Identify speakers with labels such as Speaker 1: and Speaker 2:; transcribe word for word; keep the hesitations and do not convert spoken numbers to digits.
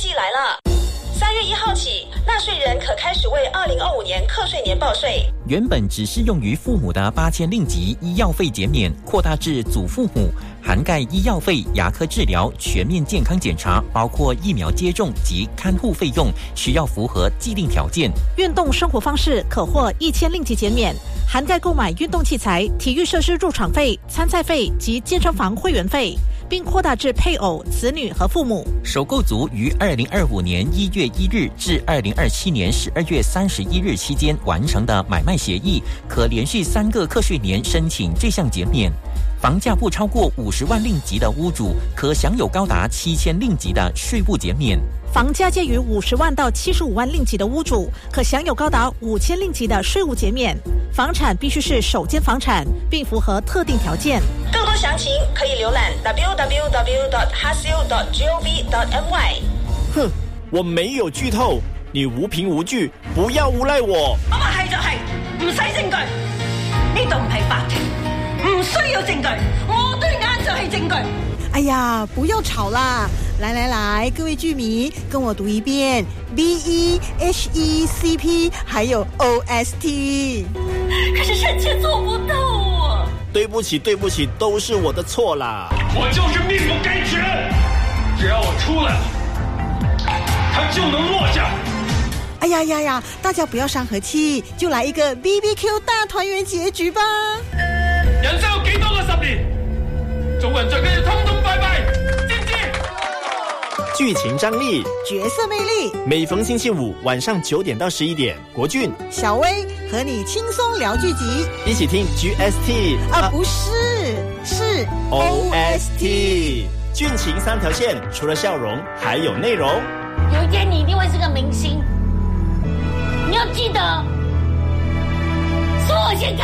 Speaker 1: 季来了。三月一号起，纳税人可开始为二零二五年课税年报税。
Speaker 2: 原本只适用于父母的八千令吉医药费减免，扩大至祖父母，涵盖医药费、牙科治疗、全面健康检查，包括疫苗接种及看护费用，需要符合既定条件。
Speaker 3: 运动生活方式可获一千令吉减免，涵盖购买运动器材、体育设施入场费、参赛费及健身房会员费，并扩大至配偶、子女和父母。
Speaker 2: 首购族于二零二五年一月一日至二零二七年十二月三十一日期间完成的买卖协议，可连续三个课税年申请这项减免。房价不超过五十万令吉的屋主，可享有高达七千令吉的税务减免。
Speaker 3: 房价介于五十万到七十五万令吉的屋主，可享有高达五千令吉的税务减免。房产必须是首间房产，并符合特定条件。
Speaker 1: 更多详情可以浏览 double-u double-u double-u dot hasil dot gov dot my。
Speaker 4: 哼，我没有劇透，你無憑無據，不要誣賴我。
Speaker 5: 我話係就係，唔使證據。呢度唔係法庭，唔需要證據，我對眼就係證據。
Speaker 6: 哎呀，不要吵啦！来来来，各位剧迷，跟我读一遍 B E H E C P 还有 O S T。
Speaker 5: 可是臣妾做不到啊！
Speaker 4: 对不起，对不起，都是我的错啦！
Speaker 7: 我就是命不该绝，只要我出来了，他就能落下。
Speaker 6: 哎呀呀呀！大家不要伤和气，就来一个 B B Q 大团圆结局吧！
Speaker 7: 人生有幾多個十年？做人最緊要通通拜拜，知唔知？
Speaker 4: 劇情張力，
Speaker 6: 角色魅力，
Speaker 4: 每逢星期五晚上九點到十一點，國俊、
Speaker 6: 小薇和你輕鬆聊劇集，
Speaker 4: 一起聽 G S T
Speaker 6: 啊，不是，是
Speaker 4: O S T。劇情三條線，除了笑容，還有內容。
Speaker 8: 有一天你一定會是個明星，你要記得，所有先看。